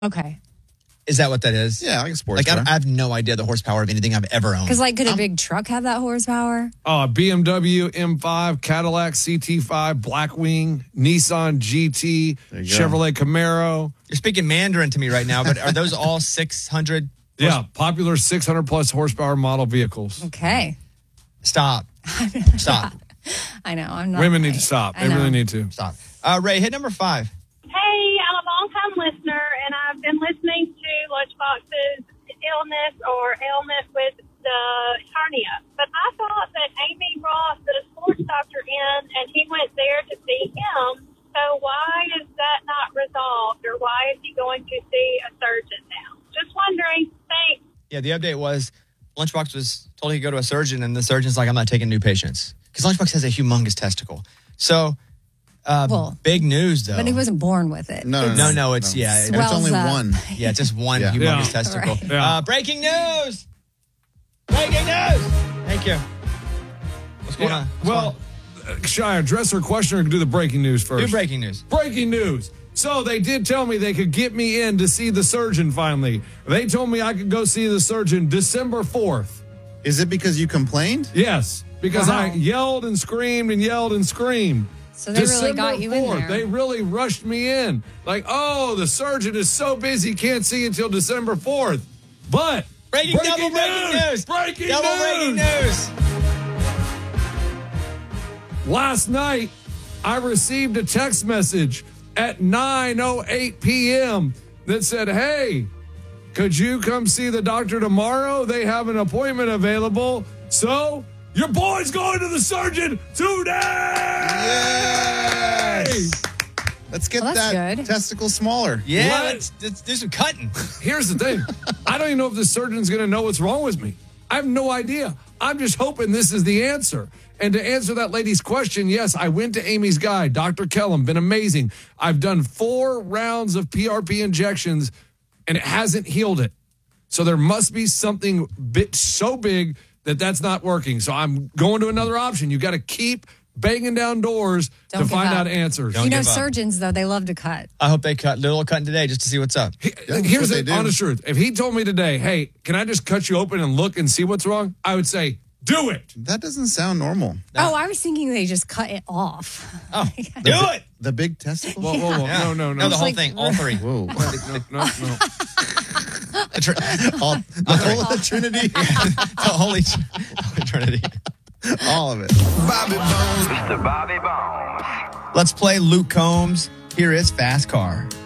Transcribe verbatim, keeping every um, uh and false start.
Okay. Is that what that is? Yeah, like a sports Like, I, car. don't- I have no idea the horsepower of anything I've ever owned. Because, like, could a I'm- big truck have that horsepower? Uh, B M W M five, Cadillac C T five, Blackwing, Nissan G T, There you go. Chevrolet Camaro. You're speaking Mandarin to me right now, but are those all six hundred? Yeah, popular six hundred plus horsepower model vehicles. Okay. Stop. Stop. I know. I'm not. Women need right. to stop. I They really know. need to. Stop. Uh, Ray, hit number five. Hey, I'm a long-time listener, and I've been listening to Lunchbox's illness or ailment with the hernia. But I thought that Amy brought the sports doctor in, and he went there to see him. So why is that not resolved, or why is he going to see a surgeon now? Just wondering. Thanks. Yeah, the update was Lunchbox was told he could go to a surgeon, and the surgeon's like, I'm not taking new patients. Because Lunchbox has a humongous testicle. So, uh, Well, big news, though. But he wasn't born with it. No, no, No, no, it's, yeah. And it's Swells only up. one. Yeah, it's just one Yeah. humongous Yeah. testicle. Right. Yeah. Uh, breaking news! Breaking news! Thank you. What's going Yeah. on? What's Well, uh, Shire, address her question or do the breaking news going on? first? Do breaking news. Breaking news. So they did tell me they could get me in to see the surgeon finally. They told me I could go see the surgeon December fourth. Is it because you complained? Yes, because Wow. I yelled and screamed and yelled and screamed. So they really got you in there. They really rushed me in. Like, oh, the surgeon is so busy, can't see until December fourth. But Breaking, double breaking news! Breaking double news! breaking news! Last night, I received a text message at nine oh eight p.m. that said, hey, could you come see the doctor tomorrow? They have an appointment available. So, your boy's going to the surgeon today! Yes. Let's get Well, that's that good. testicle smaller. Yeah, What? let's, let's do some cutting. Here's the thing. I don't even know if the surgeon's going to know what's wrong with me. I have no idea. I'm just hoping this is the answer. And to answer that lady's question, yes, I went to Amy's guy, Doctor Kellum, been amazing. I've done four rounds of P R P injections, and it hasn't healed it. So there must be something bit so big that that's not working. So I'm going to another option. You got to keep banging down doors Don't to give find up. out answers. Don't You know, give up. surgeons, though, they love to cut. I hope they cut little cutting today just to see what's up. He- that's Here's what the they do. honest truth. If he told me today, hey, can I just cut you open and look and see what's wrong? I would say, do it. That doesn't sound normal. Oh, I was thinking they just cut it off. Oh, do it! The big testicle? Whoa, whoa, whoa. Yeah. No, no, no. No, the whole like- thing, all three. Whoa. no, no, no. The, tr- All, the whole of the Trinity? the Holy, tr- Holy Trinity. All of it. Mister Bobby Bones. Let's play Luke Combs. Here is Fast Car.